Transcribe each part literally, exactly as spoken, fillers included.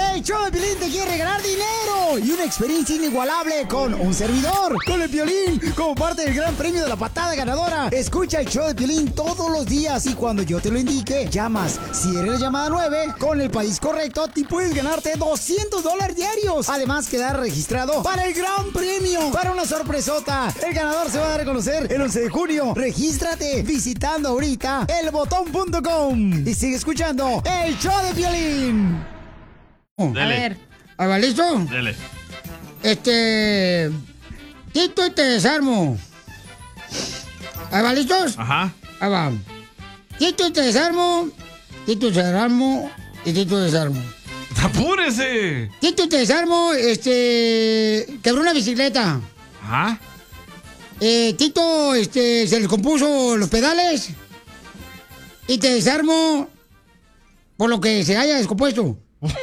El show de Piolín te quiere regalar dinero y una experiencia inigualable con un servidor, con el Piolín, como parte del gran premio de la patada ganadora. Escucha el show de Piolín todos los días y cuando yo te lo indique, llamas. Si eres la llamada nueve, con el país correcto, te puedes ganarte doscientos dólares diarios. Además, quedar registrado para el gran premio, para una sorpresota. El ganador se va a dar a conocer el once de junio. Regístrate visitando ahorita el botón punto com y sigue escuchando el show de Piolín. Dele. A ver. ¿Ahí va listo? Dele. Este... Tito y te desarmo. ¿Ahí va listos? Ajá. Ahí va. Tito y te desarmo. Tito y te desarmo. Y Tito y desarmo. ¡Apúrese! Tito y te desarmo, este... quebró una bicicleta. Ajá. Eh, Tito, este, se le compuso los pedales. Y te desarmo por lo que se haya descompuesto.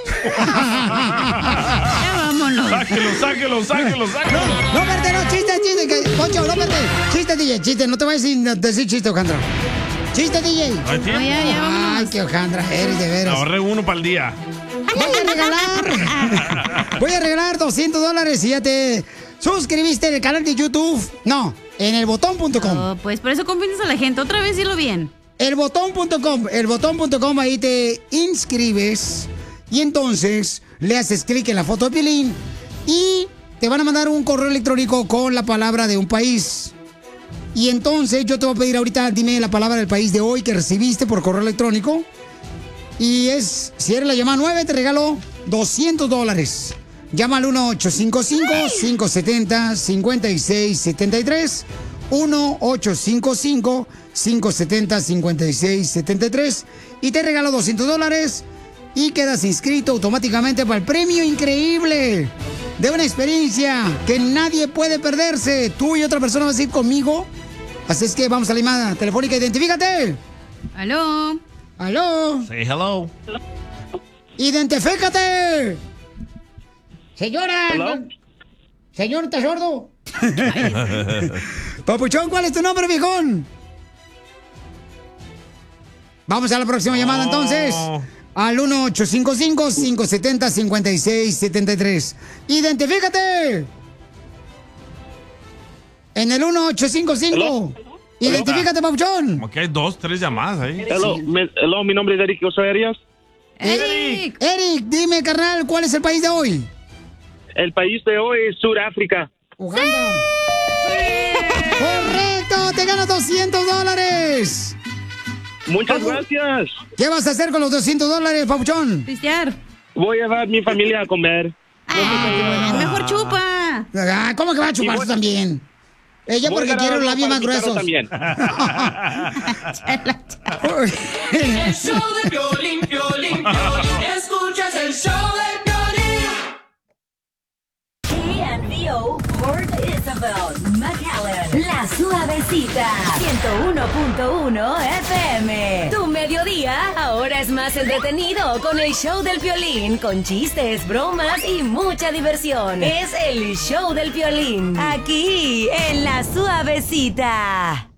Ya vámonos. Sáquelo, sáquelo, sáquelo, sáquelo. No, no, verte, no, chiste, chiste, que, Poncho, no, verte. Chiste, D J, chiste, no te vayas sin decir chiste, Ojandra. Chiste, D J. Ay, No, ya, ya, vámonos. Ay, qué Ojandra, eres de veras. Ahorré uno para el día. Voy a regalar. Voy a regalar doscientos dólares si ya te suscribiste en el canal de YouTube. No, en el botón punto com. Oh, pues por eso convences a la gente. Otra vez dilo bien. El botón punto com, el botón punto com, ahí te inscribes y entonces le haces clic en la foto de Piolín y te van a mandar un correo electrónico con la palabra de un país. Y entonces yo te voy a pedir ahorita, dime la palabra del país de hoy que recibiste por correo electrónico. Y es, si eres la llamada nueve, te regalo doscientos dólares. Llama al uno ocho cinco cinco, cinco siete cero, cinco seis siete tres. uno ocho cinco cinco, cinco siete cero, cinco seis siete tres. Y te regalo doscientos dólares. Y quedas inscrito automáticamente para el premio increíble de una experiencia que nadie puede perderse. Tú y otra persona vas a ir conmigo. Así es que vamos a la llamada telefónica. Identifícate. Aló. Aló. Say hello. Identifícate. Señora. Hello. Señor, ¿estás sordo? Papuchón, ¿cuál es tu nombre, viejón? Vamos a la próxima Oh. llamada entonces. Al uno ocho cinco cinco, cinco siete cero, cinco seis siete tres. ¡Identifícate! En el uno ocho cinco cinco. ¡Identifícate, papuchón! Como que hay dos, tres llamadas ahí. Hello, me- hello, mi nombre es Eric José Arias. Eric. Eric, dime, carnal, ¿cuál es el país de hoy? El país de hoy es Sudáfrica. Uganda. ¡Correcto! ¡Te ganas doscientos dólares! Muchas gracias. ¿Qué vas a hacer con los doscientos dólares, papuchón? Pistear. Voy a llevar a mi familia a comer. Ah, mejor chupa. Ah, ¿cómo que va a chupar tú también? Ella Voy a porque ganar quiere los algo labios para más mi carro gruesos. también. El show de Piolín, Piolín, Piolín. Escuchas el show de Piolín. K and V O, Port Isabel, McAllen, La Suavecita, ciento uno punto uno F M. Tu mediodía ahora es más entretenido con el show del Piolín, con chistes, bromas y mucha diversión. Es el show del Piolín, aquí en La Suavecita.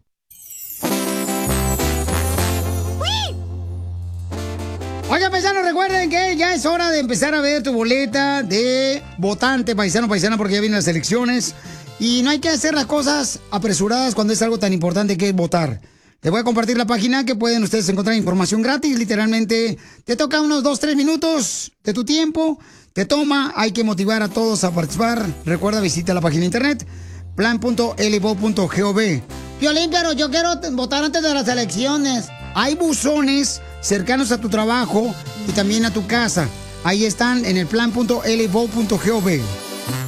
Oigan, paisanos, recuerden que ya es hora de empezar a ver tu boleta de votante, paisano, paisana, porque ya vienen las elecciones. Y no hay que hacer las cosas apresuradas cuando es algo tan importante que es votar. Les voy a compartir la página que pueden ustedes encontrar información gratis. Literalmente, te toca unos dos, tres minutos de tu tiempo. Te toma, hay que motivar a todos a participar. Recuerda, visita la página de internet, plan punto l v o punto gov. Piolín, pero yo quiero votar antes de las elecciones. Hay buzones cercanos a tu trabajo y también a tu casa. Ahí están en el plan punto l v o punto gov.